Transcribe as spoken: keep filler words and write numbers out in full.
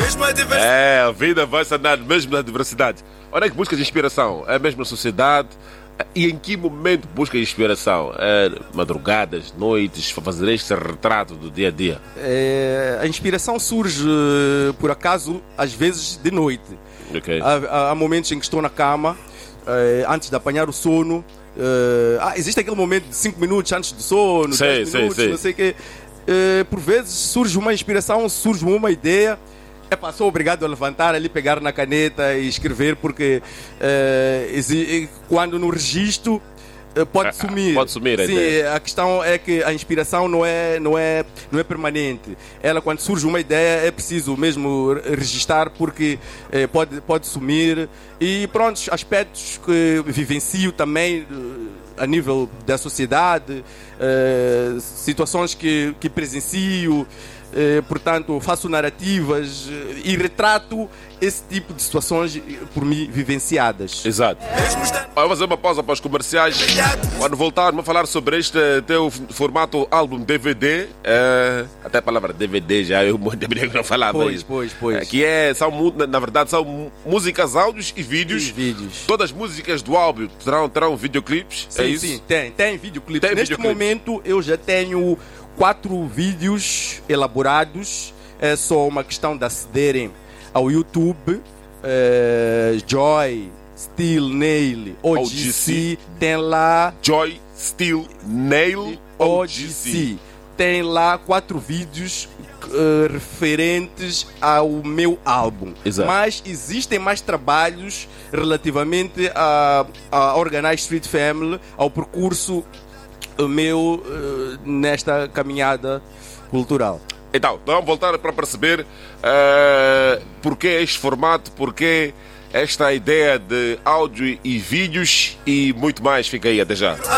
É, a vida vai-se andar mesmo na diversidade. Onde é que buscas inspiração? É mesmo na sociedade? E em que momento buscas inspiração? É madrugadas, noites, para fazer este retrato do dia a dia? É, a inspiração surge, por acaso, às vezes de noite. Okay. Há, há momentos em que estou na cama, é, antes de apanhar o sono. É, ah, existe aquele momento de cinco minutos antes do sono, sei, dez minutos, sei, sei. não sei o quê. É, por vezes surge uma inspiração, surge uma ideia. Epá, sou obrigado a levantar ali, pegar na caneta e escrever, porque uh, quando no registro uh, pode sumir. Pode sumir, sim. Ideia. A questão é que a inspiração não é, não, é, não é permanente. Ela, quando surge uma ideia, é preciso mesmo registar, porque uh, pode, pode sumir. E pronto, aspectos que vivencio também uh, a nível da sociedade, uh, situações que, que presencio. Eh, portanto, faço narrativas eh, e retrato esse tipo de situações eh, por mim vivenciadas. Exato. Vamos fazer uma pausa para os comerciais. Quando voltar, vamos falar sobre este teu formato álbum D V D. É, até a palavra D V D já eu não falava Pois, isso. pois, pois. É, que é, são, na verdade, são músicas, áudios e vídeos. E vídeos. Todas as músicas do álbum terão, terão videoclipes. Sim, é isso? sim, tem, tem videoclipes. Tem Neste videoclipes. momento eu já tenho quatro vídeos elaborados. É só uma questão de acederem ao YouTube. É, Joy, Steel, Nail, O G C, O G C. tem lá Joy, Steel, Nail, O O G G C. C. Tem lá quatro vídeos uh, referentes ao meu álbum. Exato. Mas existem mais trabalhos relativamente a, a Organized Street Family, ao percurso uh, meu uh, nesta caminhada cultural. Então, vamos voltar para perceber uh, porque este formato, porque esta ideia de áudio e vídeos e muito mais. Fica aí, até já.